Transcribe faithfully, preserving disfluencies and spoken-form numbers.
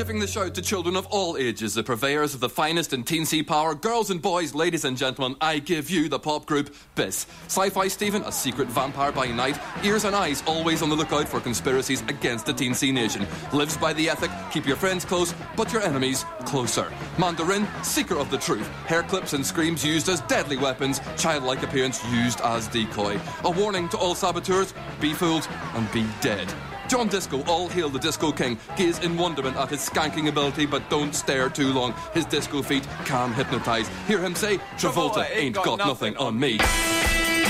giving the shout to children of all ages, the purveyors of the finest in teensy power. Girls and boys, ladies and gentlemen, I give you the pop group Biss. Sci-Fi Stephen, a secret vampire by night, ears and eyes always on the lookout for conspiracies against the teensy nation. Lives by the ethic, keep your friends close, but your enemies closer. Mandarin, seeker of the truth, hair clips and screams used as deadly weapons, childlike appearance used as decoy. A warning to all saboteurs, be fooled and be dead. John Disco, all hail the Disco King, gaze in wonderment at his skanking ability, but don't stare too long. His disco feet can hypnotise. Hear him say, Travolta ain't got, got nothing on me.